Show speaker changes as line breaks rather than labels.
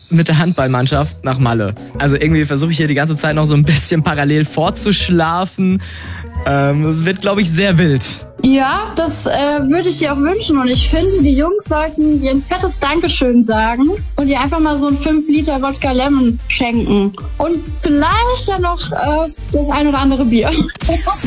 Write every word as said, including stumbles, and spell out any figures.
mit der Handballmannschaft nach Malle. Also irgendwie versuche ich hier die ganze Zeit noch so ein bisschen parallel vorzuschlafen. Ähm, es wird, glaube ich, sehr wild.
Ja, das äh, würde ich dir auch wünschen. Und ich finde, die Jungs sollten dir ein fettes Dankeschön sagen und dir einfach mal so ein fünf Liter Wodka Lemon schenken. Und vielleicht ja noch äh, das ein oder andere Bier.